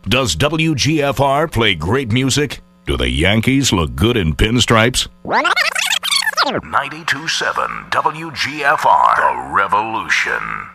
Does WGFR play great music? Do the Yankees look good in pinstripes? 92.7 WGFR, The Revolution.